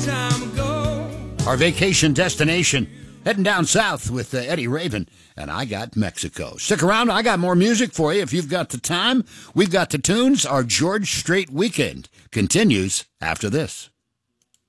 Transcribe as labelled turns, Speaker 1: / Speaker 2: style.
Speaker 1: time ago.
Speaker 2: Our vacation destination, heading down south with Eddie Raven, and I Got Mexico. Stick around, I got more music for you if you've got the time. We've got the tunes. Our George Strait weekend continues after this.